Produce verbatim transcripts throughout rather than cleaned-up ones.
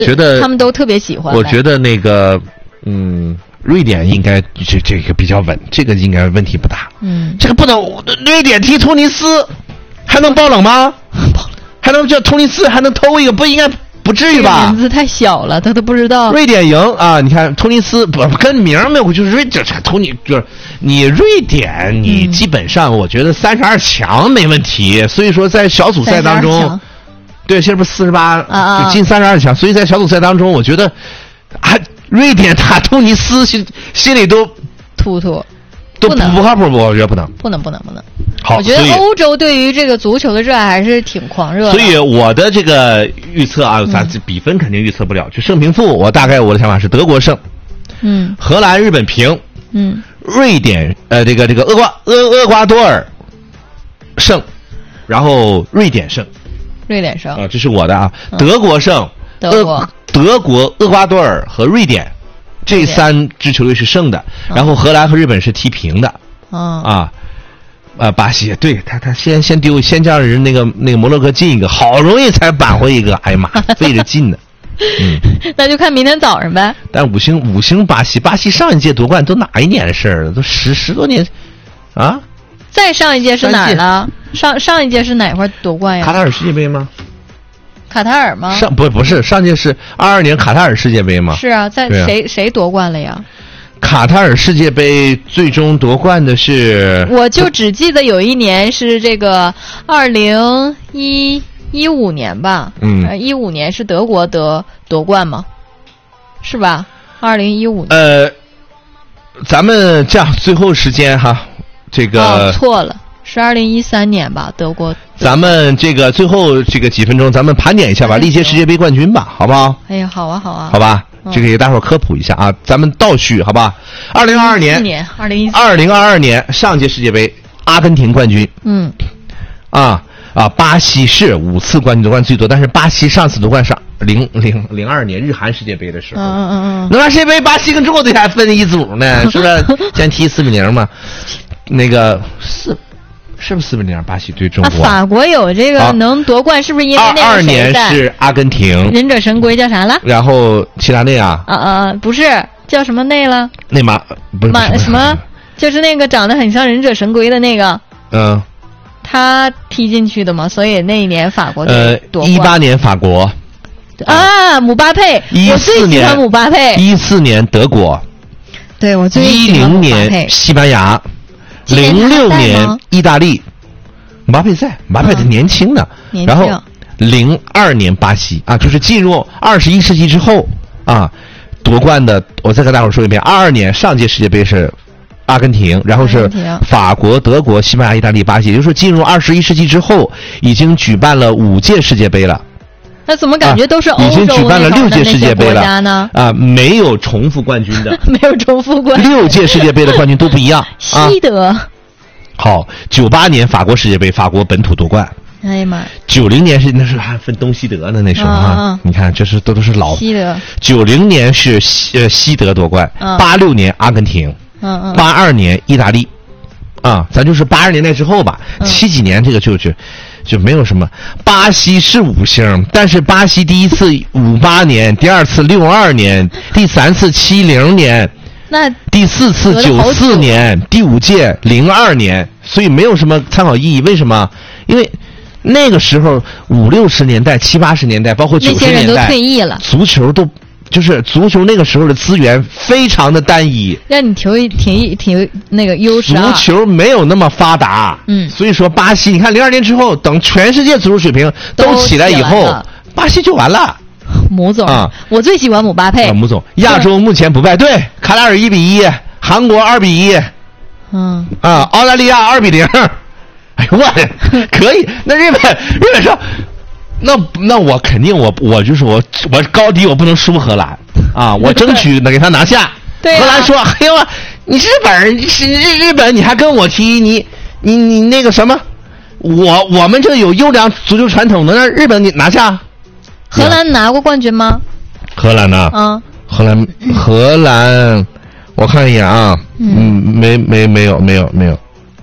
觉得他们都特别喜欢。 我觉得那个，嗯，瑞典应该这这个比较稳，这个应该问题不大。 嗯， 这个不能，瑞典踢突尼斯还能爆冷吗？还能叫突尼斯还能偷一个？不应该。不至于吧？ 名字太小了，他都不知道。 瑞典赢啊！你看突尼斯不跟名没有，就是瑞典突尼就是你瑞典，你基本上我觉得三十二强没问题。所以说在小组赛当中，对，现在不四十八就进三十二强，所以在小组赛当中，我觉得还瑞典打突尼斯心心里都突突。 都不不靠谱，我觉得不能， 不能，不能，不能。 好， 我觉得欧洲对于这个足球的热爱还是挺狂热的。 所以我的这个预测啊，咱比分肯定预测不了，就胜平负，我大概我的想法是德国胜， 嗯， 荷兰、日本平， 嗯， 瑞典呃这个这个厄瓜厄厄瓜多尔胜，然后瑞典胜， 瑞典胜啊，这是我的啊，德国胜， 德国、 德国、厄瓜多尔和瑞典。这三支球队是胜的，然后荷兰和日本是踢平的。 嗯、 啊，呃，巴西对他他先先丢，先让人那个那个摩洛哥进一个，好容易才扳回一个，哎呀妈，费着劲呢。嗯， 那就看明天早上呗。 但五星五星巴西，巴西上一届夺冠都哪一年的事儿了？都十十多年啊！ 再上一届是哪儿呢？上上一届是哪块夺冠呀？ 卡塔尔世界杯吗？ 卡塔尔吗？ 上不不是上届是二二年卡塔尔世界杯吗？ 是啊，在谁、啊、谁夺冠了呀？ 卡塔尔世界杯最终夺冠的是， 我就只记得有一年是这个二零一一五年吧， 嗯， 一五年是德国得夺冠吗？是吧？二零一五年。 呃，咱们这样最后时间哈，这个、 哦、错了。是二零一三年吧，德国。 咱们这个最后这个几分钟，咱们盘点一下吧，历届世界杯冠军吧，好不好？ 哎呀，好啊，好啊， 好吧，嗯、这个给大伙儿科普一下啊，咱们倒叙，好吧？二零二二年， 二零一二零二二年上届世界杯，阿根廷冠军。 嗯， 啊啊，巴西是五次冠军夺冠最多，但是巴西上次夺冠是零零零二年日韩世界杯的时候。 嗯嗯嗯。 那世界杯，巴西跟中国队还分一组呢，是不是？先踢四比零嘛，那个四。是不是四比零？巴西对中国、 啊？法国有这个能夺冠，啊、是不是因为那个二二年是阿根廷， 忍者神龟叫啥了？ 然后齐达内啊？ 啊啊，不是叫什么内了？ 内马不是马什么？就是那个长得很像忍者神龟的那个。 嗯。 他踢进去的嘛，所以那一年法国呃，一八年法国。 啊，姆巴佩，我最喜欢姆巴佩。 一四年德国。 对，我最喜欢姆巴佩。 一零年西班牙。零六年意大利，姆巴佩在，姆巴佩的年轻的， 嗯、 然后零二年巴西啊，就是进入二十一世纪之后啊夺冠的。我再跟大伙说一遍，二二年上届世界杯是阿根廷，然后是法国、德国、西班牙、意大利、巴西，也就是说进入二十一世纪之后，已经举办了五届世界杯了。 那怎么感觉都是欧洲、 啊、已经举办了六届世界杯了呢？ 啊，没有重复冠军的， 没有重复冠军， 六届世界杯的冠军都不一样。 西德。 啊、好，九八年法国世界杯，法国本土夺冠。 哎呀妈！ 九零年是那是还分东西德呢，那时候啊， 啊你看这是都都是老西德。 九零年是西呃西德夺冠，八六、啊、年阿根廷， 嗯嗯， 八二年意大利，啊，咱就是八十年代之后吧， 嗯、 七几年这个就就就没有什么。巴西是五星，但是巴西第一次五八年，第二次六二年，第三次七零年。 那第四次九四年，第五届零二年，所以没有什么参考意义。为什么？因为那个时候五六十年代、七八十年代，包括九十年代， 那些人都退役了， 足球都就是足球那个时候的资源非常的单一， 让你挺挺挺那个优势。 足球没有那么发达， 嗯， 所以说巴西，你看零二年之后，等全世界足球水平都起来以后，巴西就完了。 母总啊，我最喜欢姆巴佩。 啊、母总，亚洲目前不败，对，卡塔尔一比一，韩国二比一， 嗯， 啊，澳大利亚二比零，哎呦我可以。那日本，日本说，那那我肯定我我就是我我高低我不能输荷兰啊，我争取能给他拿下。 对、啊， 荷兰说，哎呦，你日本人是日日本，你还跟我踢，你你你那个什么，我我们这有优良足球传统，能让日本你拿下。 荷兰拿过冠军吗？ 荷兰呢？ 嗯， 荷兰荷兰，我看一眼啊，嗯，没没没有没有没有。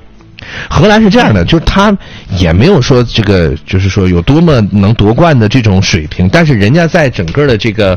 荷兰是这样的，就是他也没有说这个，就是说有多么能夺冠的这种水平，但是人家在整个的这个